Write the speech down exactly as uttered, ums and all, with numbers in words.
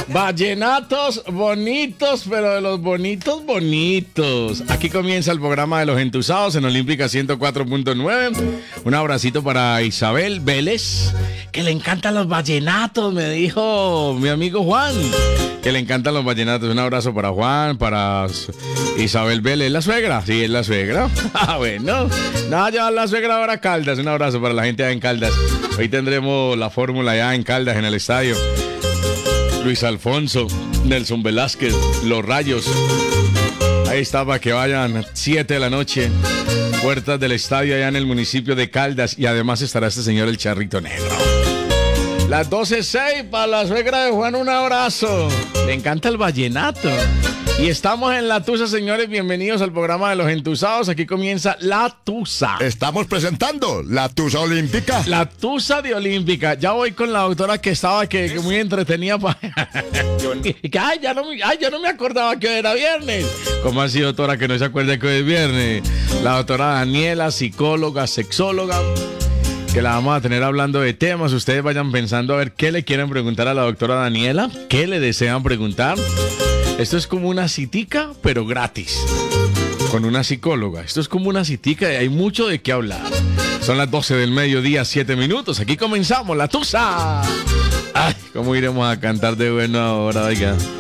Vallenatos bonitos, pero de los bonitos, bonitos. Aquí comienza el programa de los entusados en Olímpica ciento cuatro punto nueve. Un abracito para Isabel Vélez, que le encantan los vallenatos, me dijo mi amigo Juan, que le encantan los vallenatos. Un abrazo para Juan, para Isabel Vélez. ¿La suegra? Sí, es la suegra. Ah, bueno. Nada, ya la suegra ahora a Caldas. Un abrazo para la gente allá en Caldas. Hoy tendremos la fórmula allá en Caldas, en el estadio. Luis Alfonso, Nelson Velázquez, Los Rayos. Ahí está para que vayan, siete de la noche, puertas del estadio allá en el municipio de Caldas. Y además estará este señor el Charrito Negro. Las doce seis para la suegra de Juan, un abrazo. Le encanta el vallenato. Y estamos en La Tusa, señores. Bienvenidos al programa de los entusados. Aquí comienza La Tusa. Estamos presentando La Tusa Olímpica. La Tusa de Olímpica. Ya voy con la doctora que estaba que, que muy entretenida. Pa... y que, ay, ya no, ay, ya no me acordaba que hoy era viernes. ¿Cómo así, doctora, que no se acuerda que hoy es viernes? La doctora Daniela, psicóloga, sexóloga, que la vamos a tener hablando de temas. Ustedes vayan pensando a ver qué le quieren preguntar a la doctora Daniela, qué le desean preguntar. Esto es como una citica, pero gratis, con una psicóloga. Esto es como una citica y hay mucho de qué hablar. Son las doce del mediodía, siete minutos. Aquí comenzamos, La Tusa. Ay, ¿cómo iremos a cantar de bueno ahora, oiga?